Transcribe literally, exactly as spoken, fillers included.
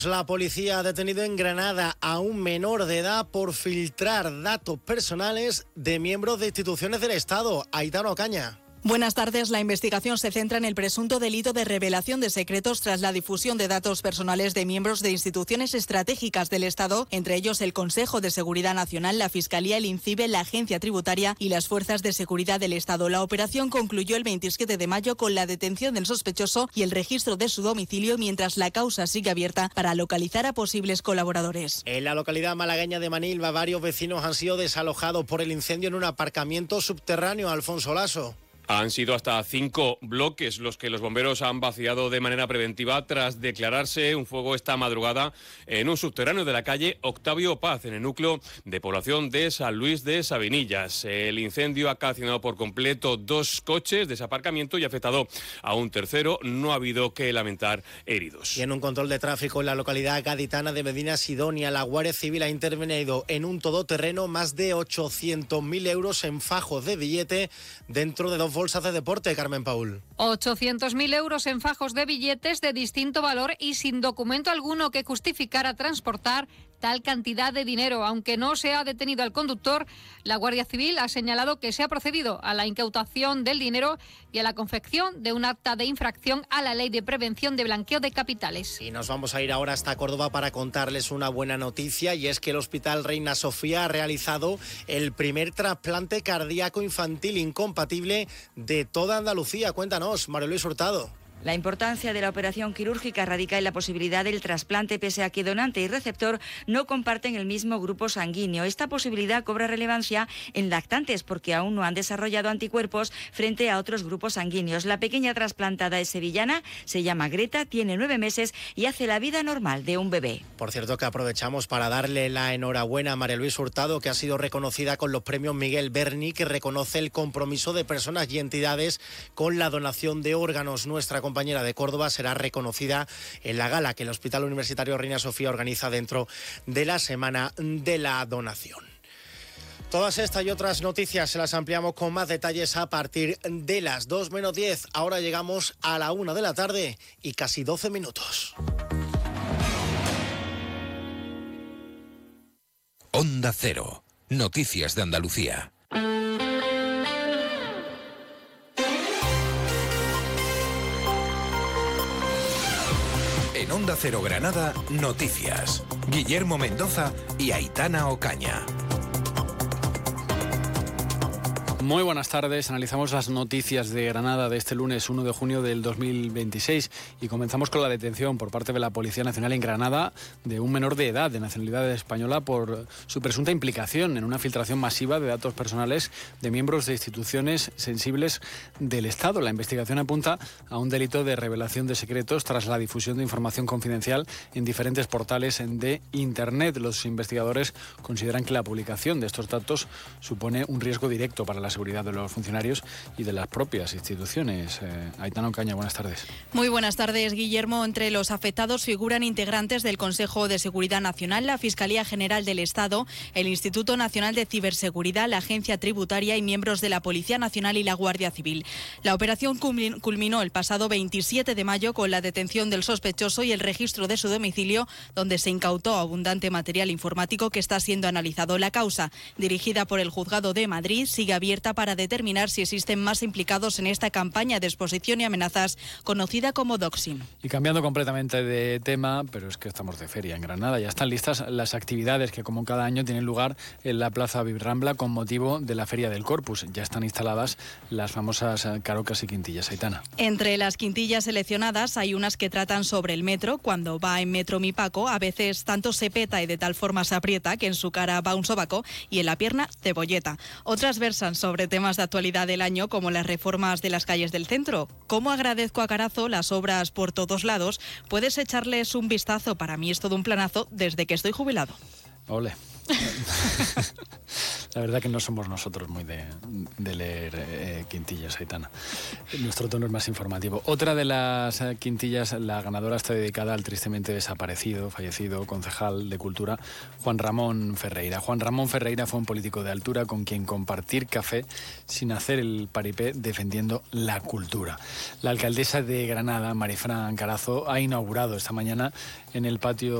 La policía ha detenido en Granada a un menor de edad por filtrar datos personales de miembros de instituciones del Estado. Aitana Ocaña. Buenas tardes. La investigación se centra en el presunto delito de revelación de secretos tras la difusión de datos personales de miembros de instituciones estratégicas del Estado, entre ellos el Consejo de Seguridad Nacional, la Fiscalía, el INCIBE, la Agencia Tributaria y las Fuerzas de Seguridad del Estado. La operación concluyó el veintisiete de mayo con la detención del sospechoso y el registro de su domicilio, mientras la causa sigue abierta para localizar a posibles colaboradores. En la localidad malagueña de Manilva, varios vecinos han sido desalojados por el incendio en un aparcamiento subterráneo. Alfonso Laso. Han sido hasta cinco bloques los que los bomberos han vaciado de manera preventiva tras declararse un fuego esta madrugada en un subterráneo de la calle Octavio Paz, en el núcleo de población de San Luis de Sabinillas. El incendio ha calcinado por completo dos coches de ese aparcamiento y ha afectado a un tercero. No ha habido que lamentar heridos. Y en un control de tráfico en la localidad gaditana de Medina Sidonia, la Guardia Civil ha intervenido en un todoterreno más de ochocientos mil euros en fajos de billete dentro de dos bolsas de deporte. Carmen Paul. ochocientos mil euros en fajos de billetes de distinto valor y sin documento alguno que justificara transportar tal cantidad de dinero. Aunque no se ha detenido al conductor, la Guardia Civil ha señalado que se ha procedido a la incautación del dinero y a la confección de un acta de infracción a la Ley de Prevención de Blanqueo de Capitales. Y nos vamos a ir ahora hasta Córdoba para contarles una buena noticia, y es que el Hospital Reina Sofía ha realizado el primer trasplante cardíaco infantil incompatible de toda Andalucía. Cuéntanos, María Luis Hurtado. La importancia de la operación quirúrgica radica en la posibilidad del trasplante, pese a que donante y receptor no comparten el mismo grupo sanguíneo. Esta posibilidad cobra relevancia en lactantes porque aún no han desarrollado anticuerpos frente a otros grupos sanguíneos. La pequeña trasplantada es sevillana, se llama Greta, tiene nueve meses y hace la vida normal de un bebé. Por cierto, que aprovechamos para darle la enhorabuena a María Luis Hurtado, que ha sido reconocida con los premios Miguel Berni, que reconoce el compromiso de personas y entidades con la donación de órganos. Nuestra compañera de Córdoba será reconocida en la gala que el Hospital Universitario Reina Sofía organiza dentro de la Semana de la Donación. Todas estas y otras noticias se las ampliamos con más detalles a partir de las dos menos diez. Ahora llegamos a la una de la tarde y casi doce minutos. Onda Cero. Noticias de Andalucía. En Onda Cero Granada, noticias. Guillermo Mendoza y Aitana Ocaña. Muy buenas tardes, analizamos las noticias de Granada de este lunes uno de junio del dos mil veintiséis y comenzamos con la detención por parte de la Policía Nacional en Granada de un menor de edad de nacionalidad española por su presunta implicación en una filtración masiva de datos personales de miembros de instituciones sensibles del Estado. La investigación apunta a un delito de revelación de secretos tras la difusión de información confidencial en diferentes portales de Internet. Los investigadores consideran que la publicación de estos datos supone un riesgo directo para la seguridad de los funcionarios y de las propias instituciones. Eh, Aitana Ocaña, buenas tardes. Muy buenas tardes, Guillermo. Entre los afectados figuran integrantes del Consejo de Seguridad Nacional, la Fiscalía General del Estado, el Instituto Nacional de Ciberseguridad, la Agencia Tributaria y miembros de la Policía Nacional y la Guardia Civil. La operación culminó el pasado veintisiete de mayo con la detención del sospechoso y el registro de su domicilio, donde se incautó abundante material informático que está siendo analizado. La causa, dirigida por el Juzgado de Madrid, sigue abierta para determinar si existen más implicados en esta campaña de exposición y amenazas conocida como doxing. Y cambiando completamente de tema, pero es que estamos de feria en Granada, ya están listas las actividades que como cada año tienen lugar en la Plaza Vibrambla con motivo de la Feria del Corpus. Ya están instaladas las famosas carocas y quintillas. Aitana. Entre las quintillas seleccionadas hay unas que tratan sobre el metro. Cuando va en metro mi Paco, a veces tanto se peta y de tal forma se aprieta que en su cara va un sobaco y en la pierna cebolleta. Otras versan sobre sobre temas de actualidad del año como las reformas de las calles del centro. ¿Cómo agradezco a Carazo las obras por todos lados? Puedes echarles un vistazo. Para mí es todo un planazo desde que estoy jubilado. Ole. La verdad que no somos nosotros muy de, de leer eh, quintillas, Aitana. Nuestro tono es más informativo. Otra de las eh, quintillas, la ganadora está dedicada al tristemente desaparecido, fallecido concejal de Cultura, Juan Ramón Ferreira. Juan Ramón Ferreira fue un político de altura con quien compartir café sin hacer el paripé defendiendo la cultura. La alcaldesa de Granada, Marifran Carazo, ha inaugurado esta mañana en el patio